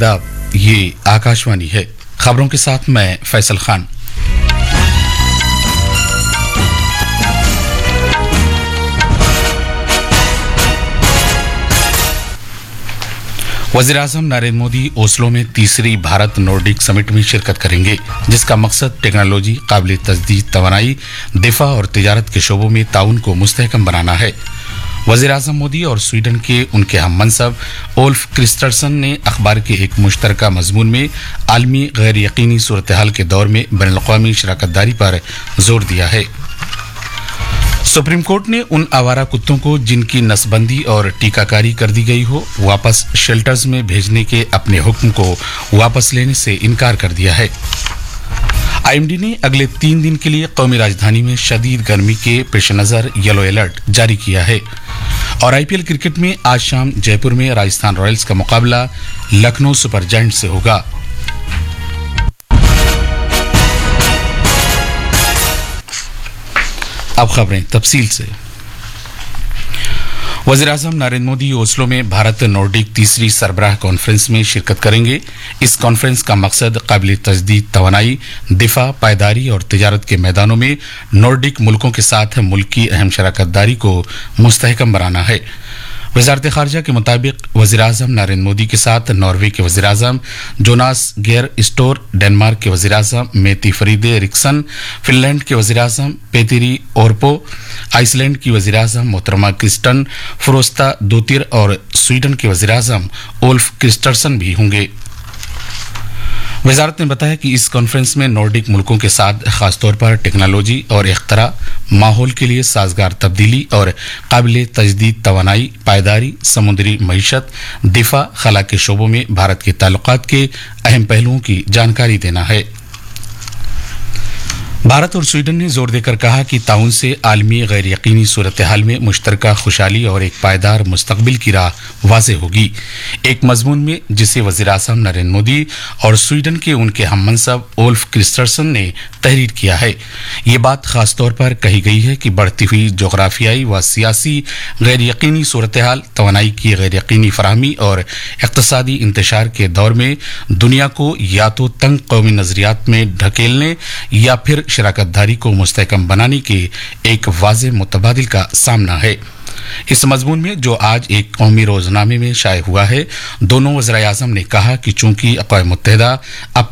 आदाब, ये आकाशवाणी है। खबरों के साथ मैं फैसल खान। वज़ीर-ए-आज़म नरेंद्र मोदी ओस्लो में तीसरी भारत नॉर्डिक समिट में शिरकत करेंगे, जिसका मकसद टेक्नोलॉजी, काबिल तजदीद तवानाई, दिफा और तिजारत के शोबों में ताउन को मुस्तहकम बनाना है। वज़ीर-ए-आज़म मोदी और स्वीडन के उनके हम मनसब ओल्फ क्रिस्टर्सन ने अखबार के एक मुश्तरका मजमून में आलमी गैर यकीनी सूरत हाल के दौर में बैनुल-अक़वामी शराकतदारी पर जोर दिया है। सुप्रीम कोर्ट ने उन आवारा कुत्तों को जिनकी नसबंदी और टीकाकारी कर दी गई हो, वापस शेल्टर्स में भेजने के अपने हुक्म को वापस लेने से इनकार कर दिया है। आईएमडी ने अगले 3 दिन के लिए कौमी राजधानी में शदीद गर्मी के पेश नज़र येलो अलर्ट जारी किया है। और आईपीएल क्रिकेट में आज शाम जयपुर में राजस्थान रॉयल्स का मुकाबला लखनऊ सुपर जायंट्स से होगा। अब खबरें तफसील से। वज़ीर-ए-आज़म नरेंद्र मोदी ओस्लो में भारत नॉर्डिक तीसरी सरबराह कॉन्फ्रेंस में शिरकत करेंगे। इस कॉन्फ्रेंस का मकसद काबिल तजदीद तवानाई, दिफा, पायदारी और तिजारत के मैदानों में नॉर्डिक मुल्कों के साथ मुल्क की अहम शराकतदारी को मुस्तहकम बनाना है। वजारत खारजा के मुताबिक वज़ीर-ए-आज़म नरेंद्र मोदी के साथ नॉर्वे के वज़ीर-ए-आज़म जोनास गेयर स्टोर, डेनमार्क के वज़ीर-ए-आज़म मेती फरीदे रिक्सन, फिनलैंड के वज़ीर-ए-आज़म पेतेरी ओरपो, आइसलैंड की वज़ीर-ए-आज़म मोहतरमा क्रिस्टन फ्रोस्ता दोतिर और स्वीडन के वज़ीर-ए-आज़म ओल्फ क्रिस्टर्सन भी होंगे। वजारत ने बताया कि इस कॉन्फ्रेंस में नॉर्डिक मुल्कों के साथ खासतौर पर टेक्नोलॉजी और इख्तरा, माहौल के लिए साजगार तब्दीली और काबिल तजदीद तवानाई, पायदारी, समुद्री मईशत, दिफा, खला के शोबों में भारत के ताल्लुकात के अहम पहलुओं की जानकारी देना है। भारत और स्वीडन ने जोर देकर कहा कि ताउन से आलमी गैर यकीनी सूरत हाल में मुश्तरका खुशहाली और एक पायदार मुस्तकबिल की राह वाज़ेह होगी। एक मजमून में जिसे वज़ीर-ए-आज़म नरेंद्र मोदी और स्वीडन के उनके हम मनसब ओल्फ क्रिस्टर्सन ने तहरीर किया है। ये बात खास तौर पर कही गई है कि बढ़ती हुई जोग्राफियाई व सियासी गैर यकीनी सूरत हाल, तवानाई की गैर यकीनी फराहमी और इक़्तिसादी इंतशार के दौर में दुनिया को या तो तंग कौमी नज़रियात में ढकेलने या फिर शराकतदारी को मुस्तहकम बनाने के एक वाज़ेह मुतबादिल का सामना है। इस मजमून में जो आज एक कौमी रोजनामे में शाये हुआ है, दोनों वज़ीर-ए-आज़म ने कहा कि चूंकि अक़वाम मुत्तहिदा